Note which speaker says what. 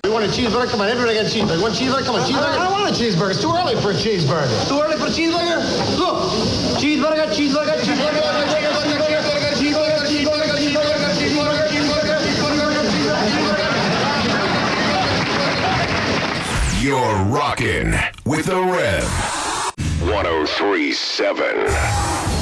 Speaker 1: You want a cheeseburger? Come on, everybody got a cheeseburger. Want a cheeseburger? Come on, cheeseburger. I don't want a cheeseburger. It's too early for a cheeseburger. Too early for a cheeseburger? Look, cheeseburger, cheeseburger, cheeseburger,
Speaker 2: You're rocking with the Rev. 103.7.